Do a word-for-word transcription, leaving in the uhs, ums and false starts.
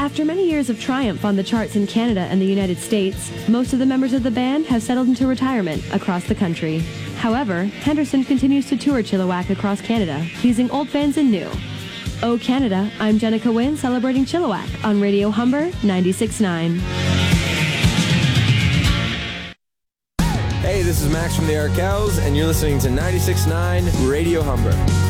After many years of triumph on the charts in Canada and the United States, most of the members of the band have settled into retirement across the country. However, Henderson continues to tour Chilliwack across Canada, teasing old fans and new. Oh Canada, I'm Jenica Wynn celebrating Chilliwack on Radio Humber ninety-six point nine. Hey, this is Max from the Arkells, and you're listening to ninety-six point nine Radio Humber.